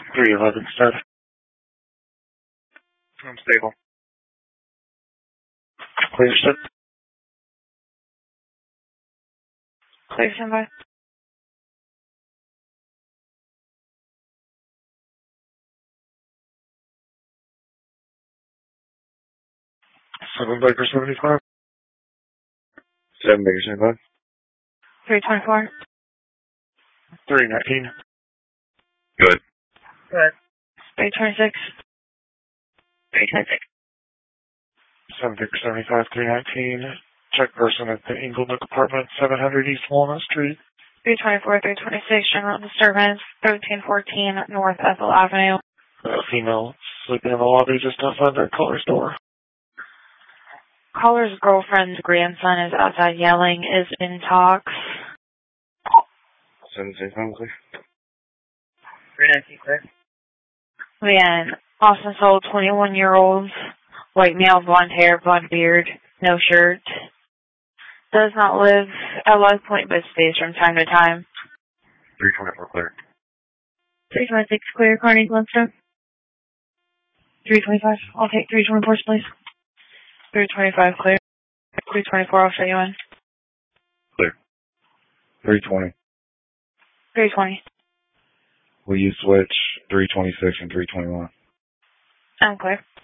311 stud. I'm stable. Clear stud. Clear standby. 7 Baker 75. 7 Baker 75. 324. 319. Good. Good. 326. 326. 7 Baker 75, 319. Check person at the Inglewood Apartment, 700 East Walnut Street. 324, 326, general disturbance, 1314 North Ethel Avenue. Female sleeping in the lobby just outside that caller's door. Caller's girlfriend's grandson is outside yelling, is in talks. 765 clear. 319 clear. Then, Austin Soul, 21-year-old, white male, blonde hair, blonde beard, no shirt. Does not live at West Point, but stays from time to time. 324 clear. 326 clear, Carney Glenstone. 325, I'll take 324, please. 325 clear. 324, I'll show you in. Clear. 320. 320. Will you switch 326 and 321? I'm clear.